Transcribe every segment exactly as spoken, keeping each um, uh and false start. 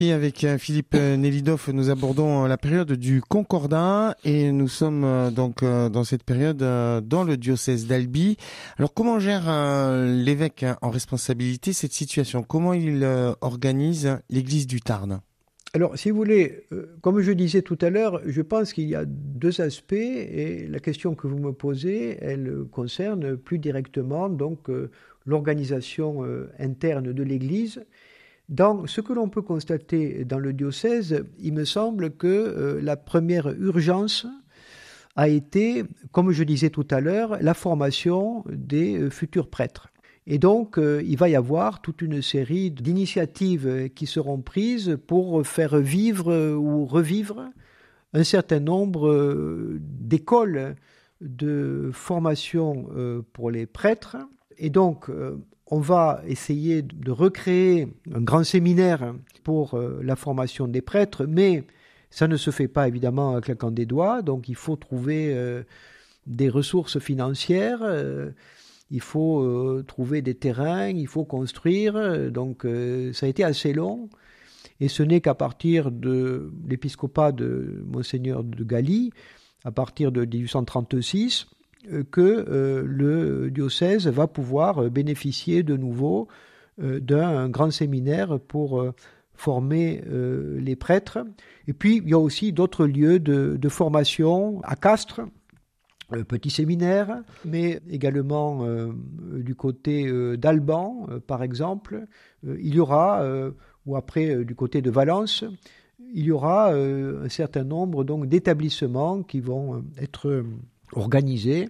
Et avec Philippe Nelidoff, nous abordons la période du Concordat et nous sommes donc dans cette période dans le diocèse d'Albi. Alors comment gère l'évêque en responsabilité cette situation? Comment il organise l'église du Tarn? Alors, si vous voulez, comme je disais tout à l'heure, je pense qu'il y a deux aspects et la question que vous me posez, elle concerne plus directement donc l'organisation interne de l'Église. Dans ce que l'on peut constater dans le diocèse, il me semble que euh, la première urgence a été, comme je disais tout à l'heure, la formation des euh, futurs prêtres. Et donc, euh, il va y avoir toute une série d'initiatives qui seront prises pour faire vivre ou revivre un certain nombre euh, d'écoles de formation euh, pour les prêtres. Et donc, euh, on va essayer de recréer un grand séminaire pour euh, la formation des prêtres, mais ça ne se fait pas évidemment en claquant des doigts, donc il faut trouver euh, des ressources financières, euh, il faut euh, trouver des terrains, il faut construire, donc euh, ça a été assez long, et ce n'est qu'à partir de l'épiscopat de Monseigneur de Galie, à partir de dix-huit cent trente-six, que euh, le diocèse va pouvoir bénéficier de nouveau euh, d'un grand séminaire pour euh, former euh, les prêtres. Et puis, il y a aussi d'autres lieux de, de formation à Castres, euh, petit séminaire, mais également euh, du côté euh, d'Alban, euh, par exemple. Euh, il y aura, euh, ou après euh, du côté de Valence, il y aura euh, un certain nombre donc, d'établissements qui vont euh, être... Euh, organisé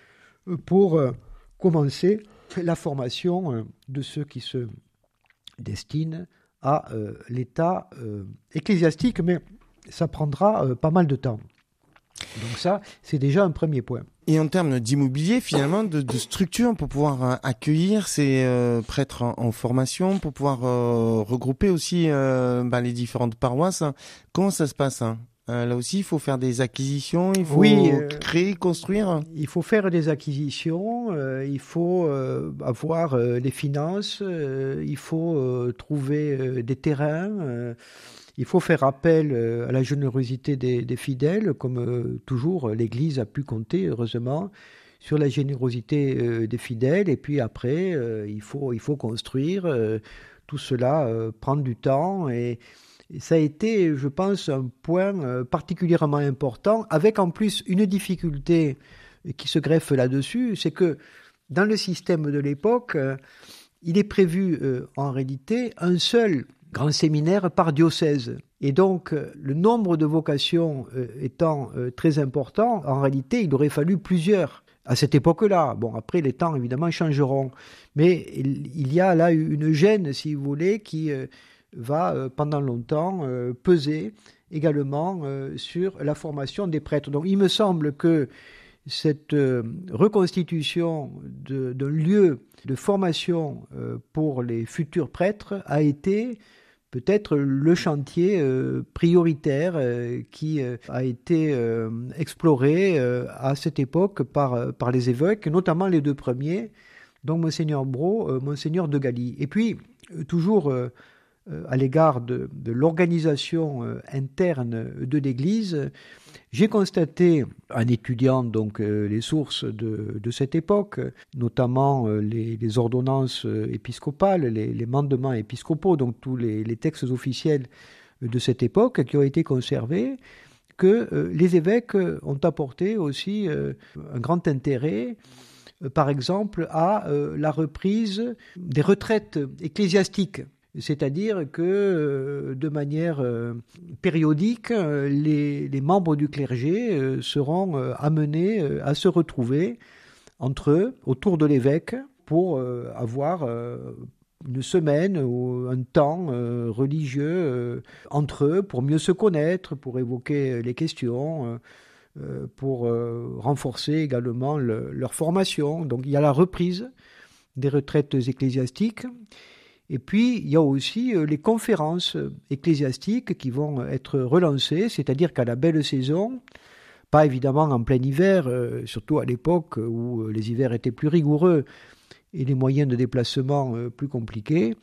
pour commencer la formation de ceux qui se destinent à l'état ecclésiastique, mais ça prendra pas mal de temps. Donc ça, c'est déjà un premier point. Et en termes d'immobilier, finalement, de, de structure pour pouvoir accueillir ces euh, prêtres en, en formation, pour pouvoir euh, regrouper aussi euh, bah, les différentes paroisses, comment ça se passe hein Euh, là aussi, il faut faire des acquisitions, il faut oui, euh, créer, construire. Il faut faire des acquisitions, euh, il faut euh, avoir euh, des finances, euh, il faut euh, trouver euh, des terrains, euh, il faut faire appel euh, à la générosité des, des fidèles, comme euh, toujours l'Église a pu compter, heureusement, sur la générosité euh, des fidèles. Et puis après, euh, il faut, il faut construire. Euh, tout cela euh, prend du temps et Et ça a été, je pense, un point particulièrement important, avec en plus une difficulté qui se greffe là-dessus, c'est que dans le système de l'époque, il est prévu en réalité un seul grand séminaire par diocèse. Et donc, le nombre de vocations étant très important, en réalité, il aurait fallu plusieurs à cette époque-là. Bon, après, les temps, évidemment, changeront. Mais il y a là une gêne, si vous voulez, qui... va euh, pendant longtemps euh, peser également euh, sur la formation des prêtres. Donc il me semble que cette euh, reconstitution de, d'un lieu de formation euh, pour les futurs prêtres a été peut-être le chantier euh, prioritaire euh, qui euh, a été euh, exploré euh, à cette époque par, par les évêques, notamment les deux premiers, donc Monseigneur Brault, euh, Monseigneur de Galie. Et puis, euh, toujours... Euh, à l'égard de, de l'organisation euh, interne de l'Église, j'ai constaté, en étudiant donc euh, les sources de, de cette époque, notamment euh, les, les ordonnances épiscopales, les, les mandements épiscopaux, donc tous les, les textes officiels de cette époque qui ont été conservés, que euh, les évêques ont apporté aussi euh, un grand intérêt, euh, par exemple, à euh, la reprise des retraites ecclésiastiques. C'est-à-dire que de manière périodique, les, les membres du clergé seront amenés à se retrouver entre eux, autour de l'évêque, pour avoir une semaine ou un temps religieux entre eux, pour mieux se connaître, pour évoquer les questions, pour renforcer également le, leur formation. Donc il y a la reprise des retraites ecclésiastiques. Et puis, il y a aussi les conférences ecclésiastiques qui vont être relancées, c'est-à-dire qu'à la belle saison, pas évidemment en plein hiver, euh, surtout à l'époque où les hivers étaient plus rigoureux et les moyens de déplacement euh, plus compliqués,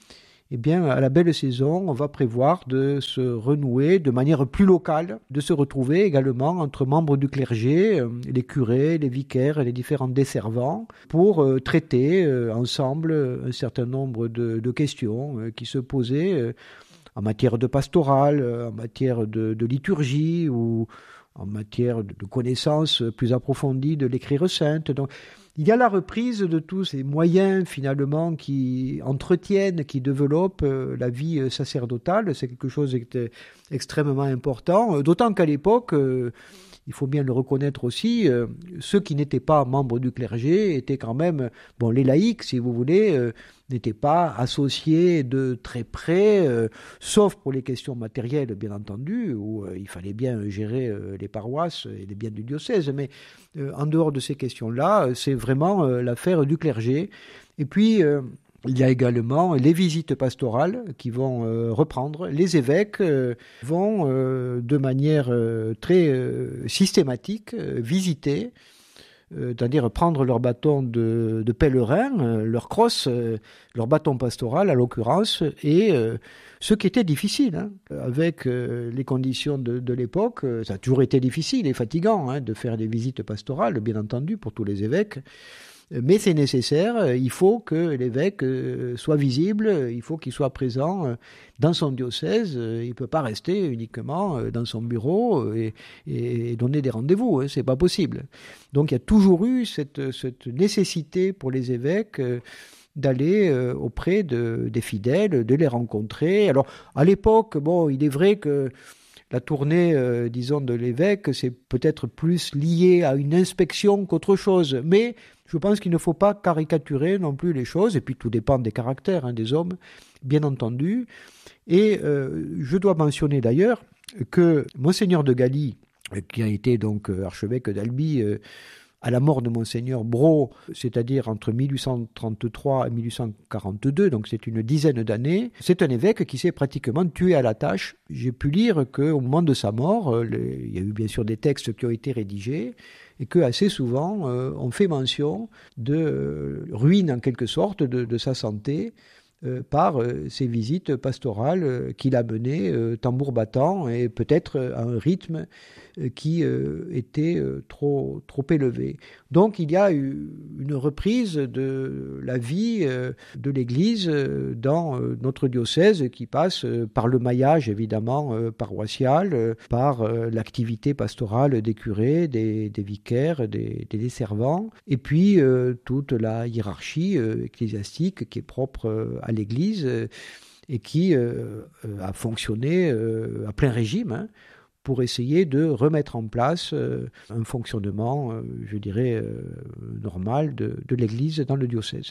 eh bien, à la belle saison, on va prévoir de se renouer de manière plus locale, de se retrouver également entre membres du clergé, euh, les curés, les vicaires, les différents desservants, pour euh, traiter euh, ensemble un certain nombre de, de questions euh, qui se posaient euh, en matière de pastorale, en matière de, de liturgie ou en matière de, de connaissances plus approfondies de l'écriture sainte. Donc, il y a la reprise de tous ces moyens finalement qui entretiennent, qui développent euh, la vie sacerdotale. C'est quelque chose qui extrêmement important, d'autant qu'à l'époque, euh, il faut bien le reconnaître aussi, euh, ceux qui n'étaient pas membres du clergé étaient quand même, bon, les laïcs, si vous voulez, euh, n'étaient pas associés de très près, euh, sauf pour les questions matérielles, bien entendu, où euh, il fallait bien gérer euh, les paroisses et les biens du diocèse. Mais euh, en dehors de ces questions-là, c'est vraiment euh, l'affaire du clergé. Et puis, euh, il y a également les visites pastorales qui vont euh, reprendre. Les évêques euh, vont euh, de manière euh, très euh, systématique euh, visiter, euh, c'est-à-dire prendre leur bâton de, de pèlerin, euh, leur crosse, euh, leur bâton pastoral à l'occurrence, et euh, ce qui était difficile, hein, avec euh, les conditions de, de l'époque, euh, ça a toujours été difficile et fatigant hein, de faire des visites pastorales, bien entendu, pour tous les évêques. Mais c'est nécessaire, il faut que l'évêque soit visible, il faut qu'il soit présent dans son diocèse, il ne peut pas rester uniquement dans son bureau et, et donner des rendez-vous, hein, c'est pas possible. Donc il y a toujours eu cette, cette nécessité pour les évêques d'aller auprès de, des fidèles, de les rencontrer. Alors à l'époque, bon, il est vrai que la tournée, euh, disons, de l'évêque, c'est peut-être plus lié à une inspection qu'autre chose. Mais je pense qu'il ne faut pas caricaturer non plus les choses. Et puis tout dépend des caractères hein, des hommes, bien entendu. Et euh, je dois mentionner d'ailleurs que Monseigneur de Galy, qui a été donc archevêque d'Albi, euh, à la mort de Monseigneur Brault, c'est-à-dire entre mille huit cent trente-trois et mille huit cent quarante-deux, donc c'est une dizaine d'années, c'est un évêque qui s'est pratiquement tué à la tâche. J'ai pu lire qu'au moment de sa mort, les, il y a eu bien sûr des textes qui ont été rédigés, et que assez souvent, euh, on fait mention de euh, ruine en quelque sorte de, de sa santé, Euh, par euh, ces visites pastorales euh, qu'il a menées euh, tambour battant et peut-être euh, à un rythme euh, qui euh, était euh, trop, trop élevé. Donc il y a eu une reprise de la vie euh, de l'Église euh, dans euh, notre diocèse qui passe euh, par le maillage évidemment euh, paroissial, euh, par euh, l'activité pastorale des curés, des, des vicaires, des, des desservants, et puis euh, toute la hiérarchie euh, ecclésiastique qui est propre euh, à l'Église euh, et qui euh, a fonctionné euh, à plein régime hein, pour essayer de remettre en place euh, un fonctionnement, euh, je dirais, euh, normal de, de l'Église dans le diocèse.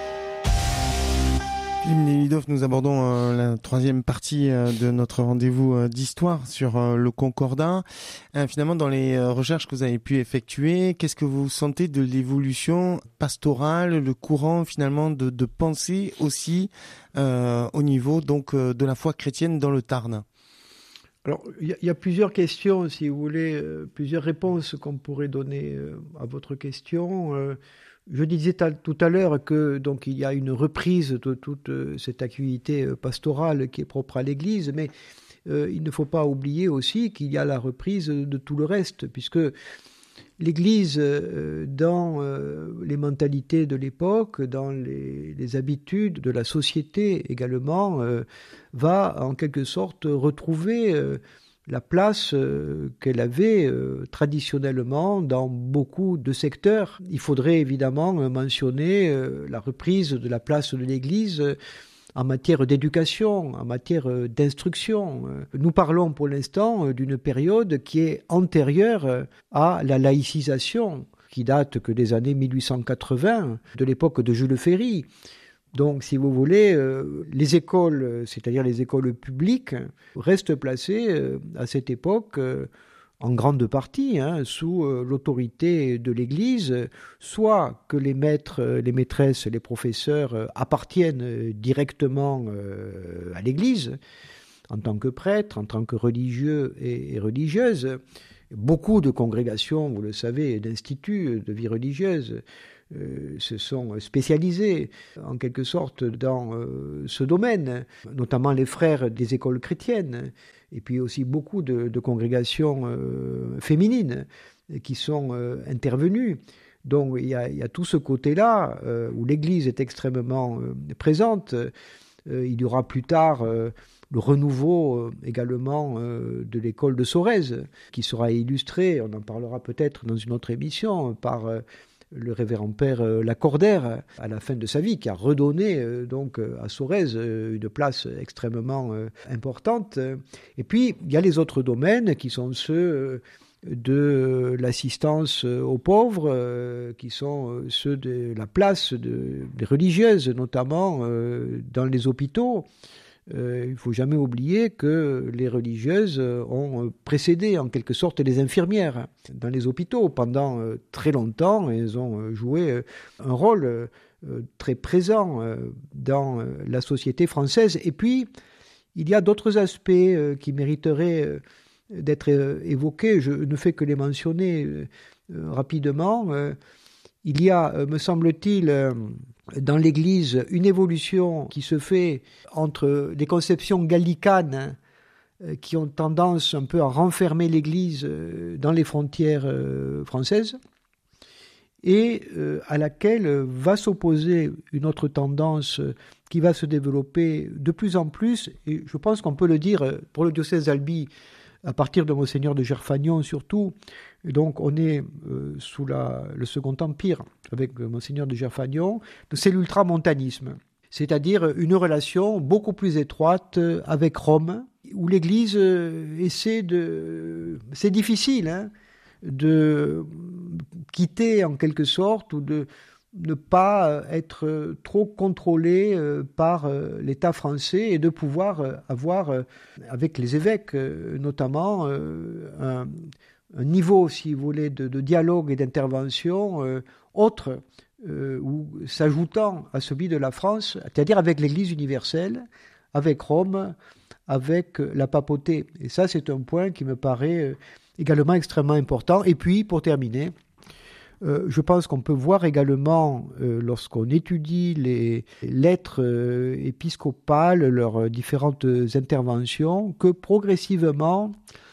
Philippe Nelidov, nous abordons euh, la troisième partie euh, de notre rendez-vous euh, d'histoire sur euh, le Concordat. Euh, finalement, dans les euh, recherches que vous avez pu effectuer, qu'est-ce que vous sentez de l'évolution pastorale, le courant finalement de, de pensée aussi euh, au niveau donc euh, de la foi chrétienne dans le Tarn? Alors, il y, y a plusieurs questions, si vous voulez, euh, plusieurs réponses qu'on pourrait donner euh, à votre question. Euh, Je disais tout à l'heure que donc il y a une reprise de toute cette activité pastorale qui est propre à l'Église, mais euh, il ne faut pas oublier aussi qu'il y a la reprise de tout le reste, puisque l'Église, euh, dans euh, les mentalités de l'époque, dans les, les habitudes de la société également, euh, va en quelque sorte retrouver euh, la place euh, qu'elle avait euh, traditionnellement dans beaucoup de secteurs. Il faudrait évidemment mentionner euh, la reprise de la place de l'Église euh, en matière d'éducation, en matière euh, d'instruction. Nous parlons pour l'instant euh, d'une période qui est antérieure euh, à la laïcisation, qui date que des années mille huit cent quatre-vingts, de l'époque de Jules Ferry. Donc, si vous voulez, euh, les écoles, c'est-à-dire les écoles publiques, restent placées euh, à cette époque, euh, en grande partie, hein, sous euh, l'autorité de l'Église, soit que les maîtres, les maîtresses, les professeurs euh, appartiennent euh, directement euh, à l'Église, en tant que prêtres, en tant que religieux et, et religieuses. Beaucoup de congrégations, vous le savez, d'instituts de vie religieuse, euh, se sont spécialisés en quelque sorte dans euh, ce domaine, notamment les frères des écoles chrétiennes, et puis aussi beaucoup de, de congrégations euh, féminines qui sont euh, intervenues. Donc il y a, il y a tout ce côté-là euh, où l'Église est extrêmement euh, présente. Euh, il y aura plus tard euh, le renouveau euh, également euh, de l'école de Sorèze, qui sera illustré, on en parlera peut-être dans une autre émission, par euh, le révérend père euh, Lacordaire à la fin de sa vie, qui a redonné euh, donc à Sorèze euh, une place extrêmement euh, importante. Et puis il y a les autres domaines qui sont ceux euh, de l'assistance aux pauvres, euh, qui sont ceux de la place de, des religieuses, notamment euh, dans les hôpitaux. Euh, il ne faut jamais oublier que les religieuses ont précédé en quelque sorte les infirmières dans les hôpitaux. Pendant euh, très longtemps, elles ont joué un rôle euh, très présent euh, dans la société française. Et puis, il y a d'autres aspects euh, qui mériteraient euh, d'être évoqués. Je ne fais que les mentionner euh, rapidement. Euh, il y a, euh, me semble-t-il, euh, dans l'Église, une évolution qui se fait entre des conceptions gallicanes euh, qui ont tendance un peu à renfermer l'Église euh, dans les frontières euh, françaises, et euh, à laquelle va s'opposer une autre tendance euh, qui va se développer de plus en plus, et je pense qu'on peut le dire pour le diocèse d'Albi, à partir de Monseigneur de Gerfagnon surtout. Donc on est euh, sous la, le Second Empire, avec Monseigneur de Gerfagnon, c'est l'ultramontanisme, c'est-à-dire une relation beaucoup plus étroite avec Rome, où l'Église essaie de... C'est difficile, hein, de quitter en quelque sorte, ou de ne pas être trop contrôlé par l'État français, et de pouvoir avoir, avec les évêques notamment, un, un niveau, si vous voulez, de, de dialogue et d'intervention autre, ou s'ajoutant à celui de la France, c'est-à-dire avec l'Église universelle, avec Rome, avec la papauté. Et ça, c'est un point qui me paraît également extrêmement important. Et puis, pour terminer, Euh, je pense qu'on peut voir également, euh, lorsqu'on étudie les lettres euh, épiscopales, leurs différentes interventions, que progressivement,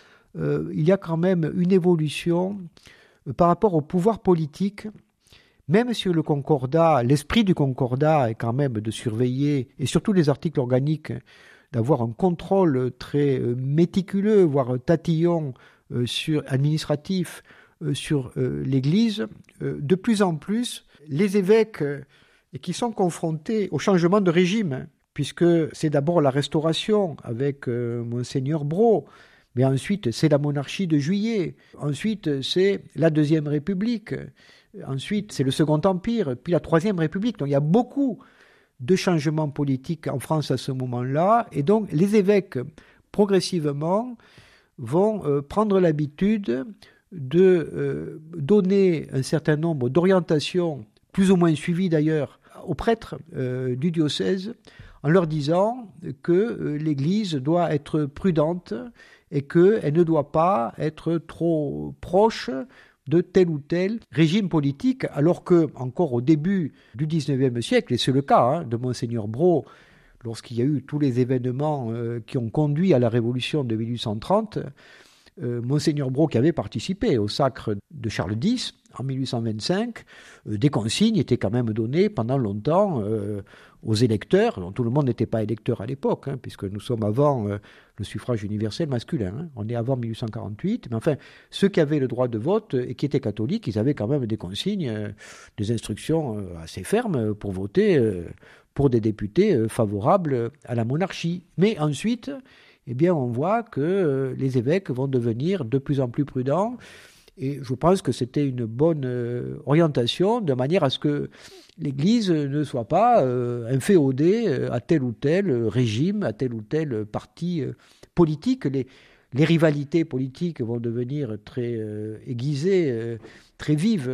euh, il y a quand même une évolution euh, par rapport au pouvoir politique, même si le concordat, l'esprit du concordat est quand même de surveiller, et surtout les articles organiques, d'avoir un contrôle très euh, méticuleux, voire tatillon euh, sur, administratif, sur euh, l'Église. Euh, de plus en plus, les évêques euh, qui sont confrontés au changement de régime, puisque c'est d'abord la Restauration avec euh, Monseigneur Brault, mais ensuite c'est la monarchie de Juillet, ensuite c'est la Deuxième République, ensuite c'est le Second Empire, puis la Troisième République. Donc il y a beaucoup de changements politiques en France à ce moment-là, et donc les évêques, progressivement, vont euh, prendre l'habitude de euh, donner un certain nombre d'orientations, plus ou moins suivies d'ailleurs, aux prêtres euh, du diocèse, en leur disant que euh, l'Église doit être prudente et qu'elle ne doit pas être trop proche de tel ou tel régime politique, alors que, encore au début du dix-neuvième siècle, et c'est le cas hein, de Monseigneur Brault, lorsqu'il y a eu tous les événements euh, qui ont conduit à la Révolution de mille huit cent trente, Euh, Monseigneur Brault, qui avait participé au sacre de Charles X en mille huit cent vingt-cinq, euh, des consignes étaient quand même données pendant longtemps euh, aux électeurs, dont tout le monde n'était pas électeur à l'époque, hein, puisque nous sommes avant euh, le suffrage universel masculin, hein, on est avant mille huit cent quarante-huit, mais enfin, ceux qui avaient le droit de vote et qui étaient catholiques, ils avaient quand même des consignes, euh, des instructions euh, assez fermes pour voter euh, pour des députés euh, favorables à la monarchie. Mais ensuite, eh bien, on voit que euh, les évêques vont devenir de plus en plus prudents, et je pense que c'était une bonne euh, orientation, de manière à ce que l'Église ne soit pas euh, inféodée euh, à tel ou tel régime, à tel ou tel parti euh, politique. Les, les rivalités politiques vont devenir très euh, aiguisées, euh, très vives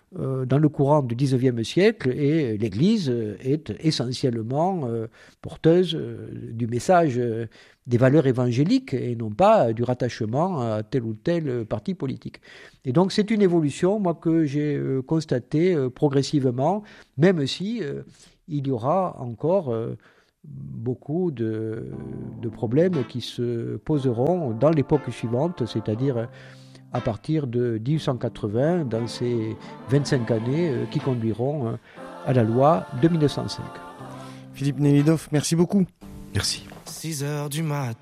euh, dans le courant du dix-neuvième siècle, et l'Église est essentiellement euh, porteuse euh, du message euh, des valeurs évangéliques et non pas du rattachement à tel ou tel parti politique. Et donc c'est une évolution, moi, que j'ai euh, constatée euh, progressivement, même si euh, il y aura encore euh, beaucoup de, de problèmes qui se poseront dans l'époque suivante, c'est-à-dire à partir de dix-huit cent quatre-vingts, dans ces vingt-cinq années euh, qui conduiront euh, à la loi de mille neuf cent cinq. Philippe Nelidoff, merci beaucoup. Merci. six heures du mat.